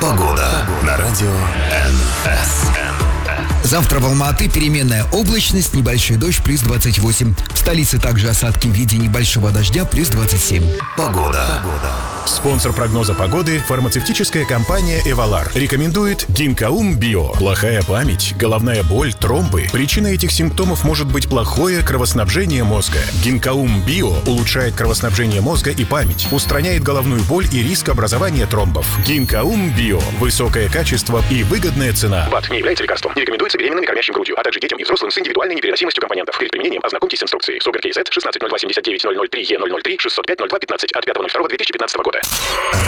Погода на радио НС. Завтра в Алма-Аты переменная облачность, небольшой дождь, плюс 28. В столице также осадки в виде небольшого дождя, плюс 27. Погода. Спонсор прогноза погоды – фармацевтическая компания «Эвалар». Рекомендует Гинкаум Био. Плохая память, головная боль, тромбы. Причиной этих симптомов может быть плохое кровоснабжение мозга. Гинкаум Био улучшает кровоснабжение мозга и память, устраняет головную боль и риск образования тромбов. Гинкаум Био. Высокое качество и выгодная цена. БАД не является лекарством. Не рекомендуется беременным и кормящим грудью, а также детям и взрослым с индивидуальной непереносимостью компонентов. Перед применением ознакомьтесь с инструкцией. СОГР КЗ 160279 003 Е003 605 0215 от 5.02.2015 года.